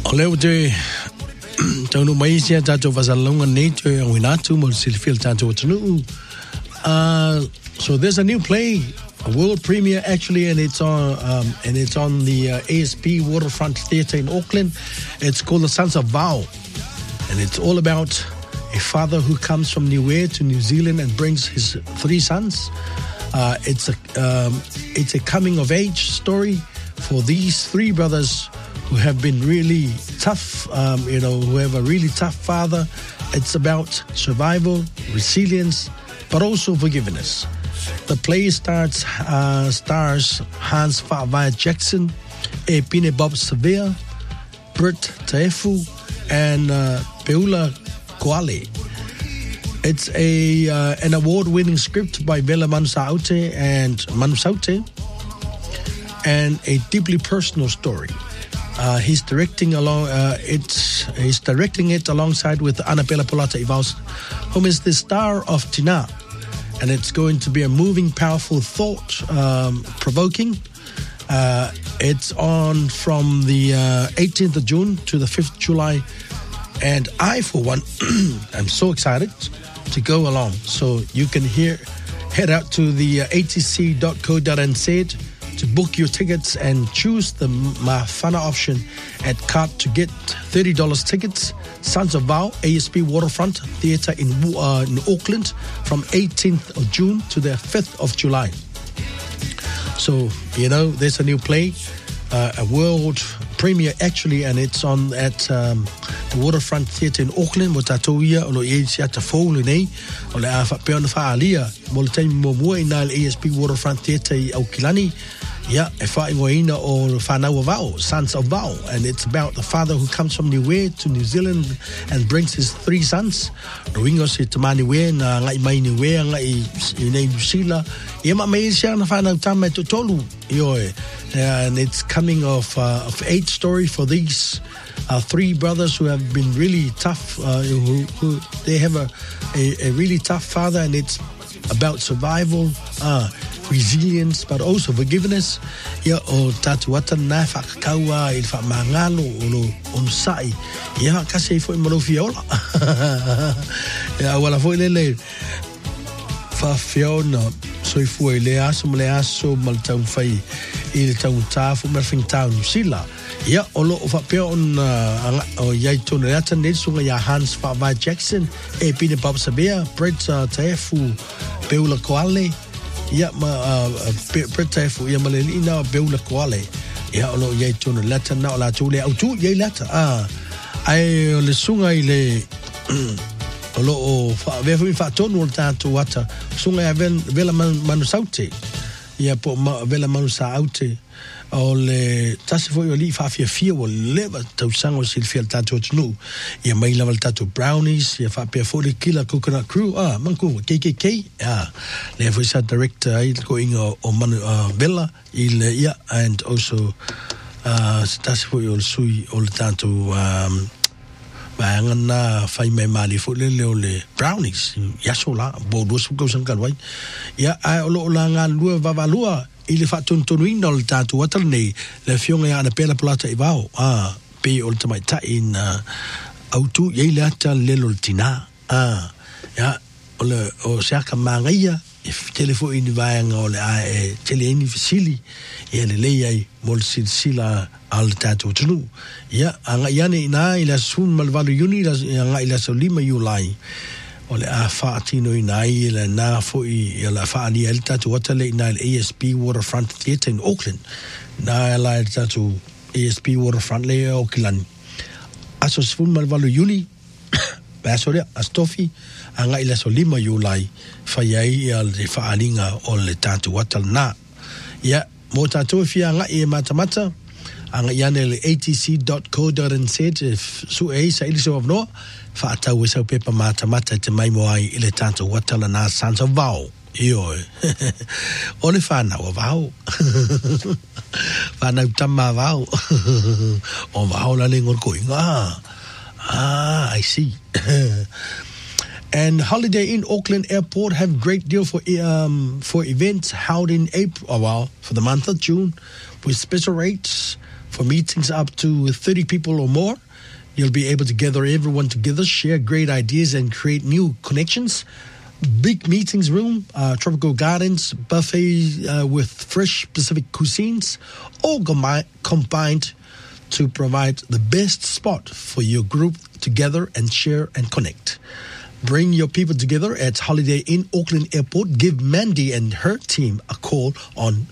Oleo te tonu mai sia tato vasalonga nei te winatu mo silfil tato tunu. So there's a new play, a world premiere actually, and it's on the ASP Waterfront Theatre in Auckland. It's called The Sons of Vow, and it's all about a father who comes from Niue to New Zealand and brings his 3 sons. It's a coming of age story for these 3 brothers who have been really tough, who have a really tough father. It's about survival, resilience, but also forgiveness. The play stars Hans Fa'avai Jackson, Pine Bob Sevilla, Britt Taefu, and Peula Koale. It's an award-winning script by Vela Manusaute and a deeply personal story. He's directing it alongside with Annabella Polata Ivaus, whom is the star of Tina, and it's going to be a moving, powerful, thought-provoking. It's on from the 18th of June to the 5th of July, and I, for one, I'm so excited to go along. So you can head out to the atc.co.nz to book your tickets and choose the Mafana option at cart to get $30 tickets. Sons of Vow, ASP Waterfront Theatre in Auckland from 18th of June to the 5th of July. So, there's a new play, a world premiere actually, and it's on at the Waterfront Theatre in Auckland. Mo tātou ia o lo sia ta fōlu nei o le a whapeona whaalia mo le taimi mo mua ina le ASP Waterfront Theatre I Aukilani. Yeah, e whaingoina o whanau Vow, Sons of Vow, and it's about the father who comes from Niue to New Zealand and brings his 3 sons. Roingo se te Niue na ngai mai Niue, ngai I nei Nusila. Ia ma mei sia na whanau tama to tolu. And it's coming of age story for these 3 brothers who have been really tough, who they have a really tough father, and it's about survival, resilience, but also forgiveness. Ia o tatu wata na whakakaua I whamangalo o sai. Ia kasi fo I morofi ola. Ia wala fo lele whawhiona soifua I le aso ma le aso ma le tau whai I le tau tāfu ma whing tau New Zealand. Ia o lo o whapea o iai tonu reata nesunga ia Hans Fa'avai Jackson, Pine Bob Sevilla, Brett Taefu, Peula Koale. Ia Brett Taefu ia malelina Peula Koale. Ia o lo iai tonu reata na o la tū le au tū iai reata. Ai o le sunga I le o lo o whaatonu o le tātou wata. Sunga ia Vela Manusaute. Ia po Vela Manusaute. O le tasi foi o li whawhia o lewa tausango silfia le tātou atunu. Ia mai lava le tātou brownies, ia whapea fo le kila coconut crew. Manku, KKK. Le foi sa director ai ko inga o Manu Vela I le ia, and also tasi foi o le sui o le tātou Bayangan na whai mai mali fo le leo le brownies. Ia so la, bo dua suko sangkalwai. Ia ai o lo la ngā lua vavalua I le whaatonutonuina o le tātou atara nei le whionga ia Annabella Polata Ivaau pe o le tamaitai na autu iei le ata lelo le tina ia o seaka māngaia e telefo ini vaenga o le tele ini fisili ia le lei ai mo le silsila a le tātou tunu ia anga iane ina I la sun malvalu yuni anga I la so 5 Iulai o le a whaatino I nai le nā fōi I la whaani el tatu watale I le ASP Waterfront Theatre in Auckland. Nā la el tatu ASP Waterfront le o Kilani. Aso sifun malvalu Yuli, aso rea, astofi, anga I la so 5 Iulai, whaiai I le whaaninga o le tatu watale nā. Ia, mō tatu fia anga I matamata, anga iane le atc.co.nz su e sa ili so avnoa, whaatau e sau pepa mata te mai mo ai I le tātou watala nā Sons of Vow. Ioi. O le whanau a Vow. Whanau tama Vow. O Vow la le ngor koinga. I see. And Holiday Inn Auckland Airport have great deal for events held in April, for the month of June, with special rates For meetings up to 30 people or more, you'll be able to gather everyone together, share great ideas, and create new connections. Big meetings room, tropical gardens, buffet with fresh Pacific cuisines, all combined to provide the best spot for your group to gather and share and connect. Bring your people together at Holiday Inn Auckland Airport. Give Mandy and her team a call on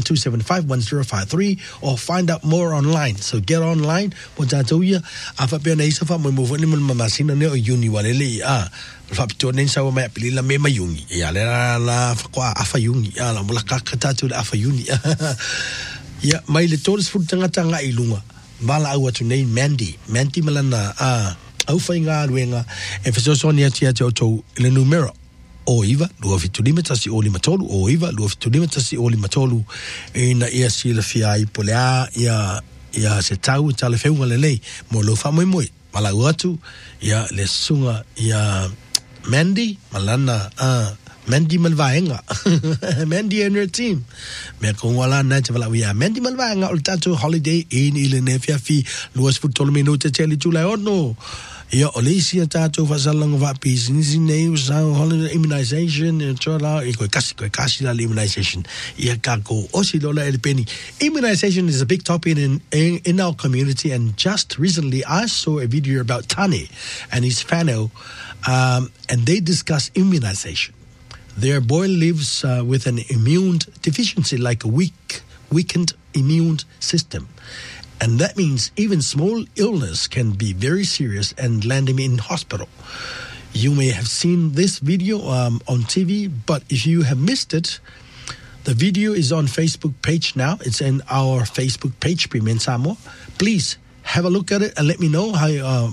0927511053 or find out more online. So get online. Whatatoya, Afapia Nasafa, Movement Mamasina Neo Uni Walele. Fapito Nensa may Pilila Mema Yuni. Yala Fakwa Afayuni. Ala Mulakatatu Afayuni. Yeah, my little food Tanga Ilunga. Bala Awa to name Mandy. Mandy Malana. Au whainga aruenga e whesosoni ati ati o tau le numero o iwa lua fitulima tasi o lima tolu o iwa lua fitulima tasi o lima tolu e na ia sila fia i polea ia se tau tala wheunga le lei mo lo wha moe mala uatu ia le sunga ia Mandy malana Mandy Malvaenga Mandy and her team me kongwala na te wala wia Mandy Malvaenga o tatu Holiday Inn ile nefia fi luas futolo minuta teli tula ono ia Olesia tatu fasalang va business nei usang holiday immunization and chola iko kasi la immunization ia kako osilola el penny. Immunization is a big topic in our community, and just recently I saw a video about Tane and his whānau, and they discuss immunization. Their boy lives with an immune deficiency, like a weakened immune system. And that means even small illness can be very serious and land him in hospital. You may have seen this video on TV, but if you have missed it, the video is on Facebook page now. It's in our Facebook page, Pimen Samoa. Please have a look at it and let me know how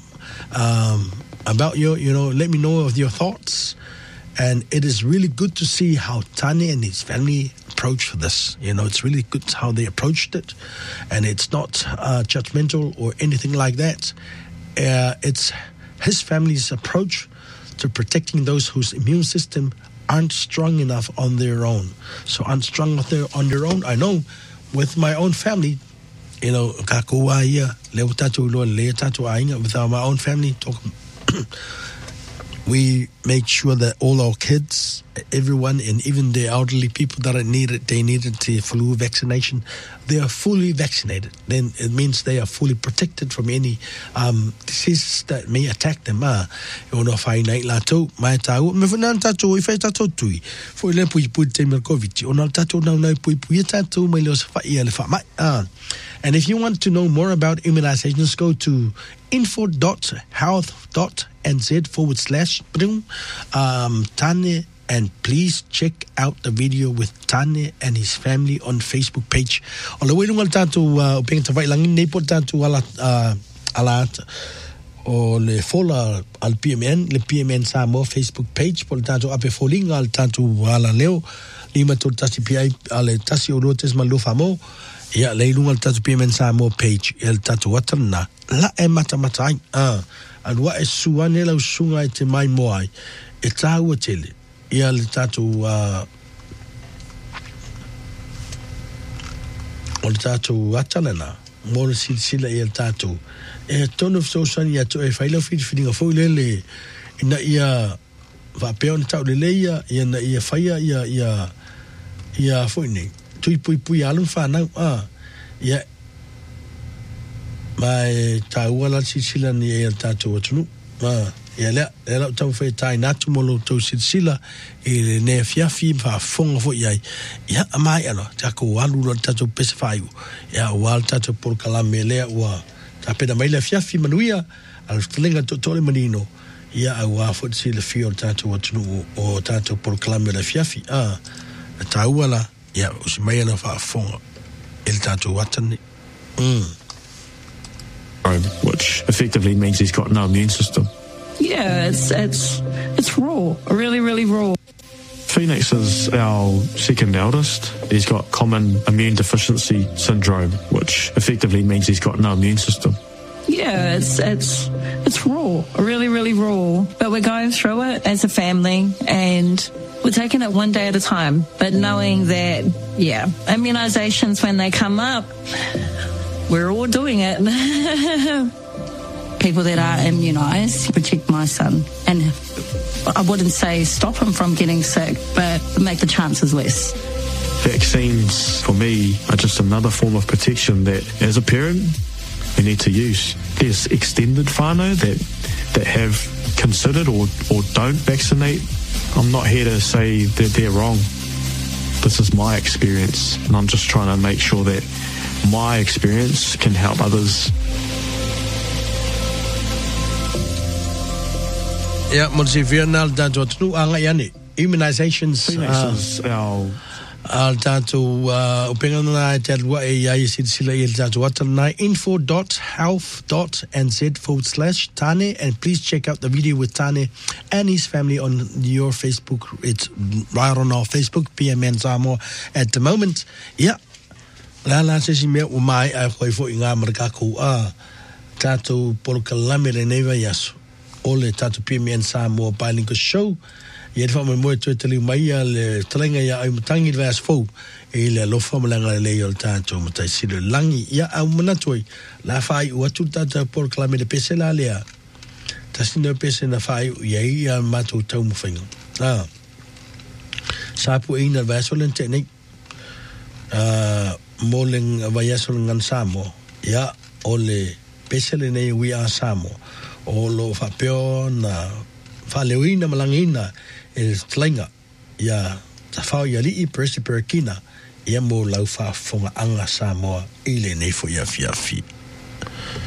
about let me know of your thoughts. And it is really good to see how Tani and his family approach this. It's really good how they approached it. And it's not judgmental or anything like that. It's his family's approach to protecting those whose immune system aren't strong enough on their own. So unstrung on their own, I know with my own family, with my own family, we make sure that all our kids, everyone, and even the elderly people that needed the flu vaccination, they are fully vaccinated. Then it means they are fully protected from any diseases that may attack them. And if you want to know more about immunizations, go to info.health.nz/Tane, and please check out the video with Tane and his family on Facebook page. O le wailunga tātou upeng tawai langin nei po tātou ala o le fola al PMN, le PMN Samoa Facebook page, po le tātou ape folinga al tātou ala leo, lima tō tasi piai ale tasi o rotes malofa mo. Ia leilunga al tatu PMN Samoa page el tatu watana la e mata ai an wa e suane lau sunga e te mai moai e tāua tele ia le tatu o le tatu watanana mo le sila ia le tatu e tonu fsosani ia to e whailau whiwhiringa fo lele ina ia wapeo ni tau lele ia na ia whaia ia fo nei tui pui alun whanau ia mai tāua la sila ni e tātou atunu ia lea tau whai tai natu molo tau sila e le ne fiafi whafonga fo iai ia amai ano tako walu la tātou pesa whaiu ia wal tātou porkalame lea ua tāpena mai le fiafi manuia al talenga tole manino ia au wafo sila fio tātou atunu o tātou porkalame le fiafi tāua la ia usimaya na whaafonga el tātou watani which effectively means he's got no immune system. Yeah, it's raw, really, really raw. Phoenix is our second eldest. He's got common immune deficiency syndrome, which effectively means he's got no immune system. Yeah, it's raw, really, really raw. But we're going through it as a family, and we're taking it one day at a time. But knowing that, immunisations when they come up, we're all doing it. People that are immunised protect my son, and I wouldn't say stop him from getting sick, but make the chances less. Vaccines, for me, are just another form of protection that, as a parent, we need to use. There's extended whānau that have considered or don't vaccinate. I'm not here to say that they're wrong. This is my experience, and I'm just trying to make sure that my experience can help others. Yeah, Monsi Vietnam tanto tu anga yani immunizations al tanto upengan na telwa e ya sila il tanto watanai info.health.nz/Tane, and please check out the video with Tane and his family on your Facebook. It's right on our Facebook, PMN Samoa at the moment. Yeah. La sesi me umai ai khoi fo inga marka ku tanto por kalamere neva yaso. Ole tatu PMN Samoa Bilingual Show. Ia fa mo mo tu tele mai le tlenga ya ai mutangi vas fo e le lo fa malanga le yo tatu mutai silo langi ya au manatoi la fai o tu tatu por clame de pesela le tasino pesena fai ia matu tau mo fingo sapu ina vasolen technique moling vayasol ngan Samoa ya ole pesele nei we are Samoa o lo fa peo na fa leuina malangina e tlenga ya ta fa ya li presi perkina ia mo lau fa fonga anga Samoa ile nei fo ia fiafi